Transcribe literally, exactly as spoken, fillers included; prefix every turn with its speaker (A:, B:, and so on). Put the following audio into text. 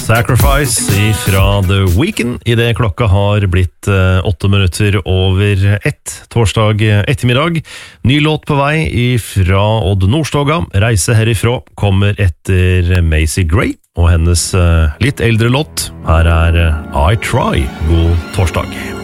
A: Sacrifice fra The Weeknd I det klokka har blitt eh, åtte minutter over ett torsdag ettermiddag. Ny låt på vei fra Odd Nordstoga. Reise herifra kommer etter Macy Gray og hennes eh, litt eldre låt. Her er eh, I Try. God torsdag.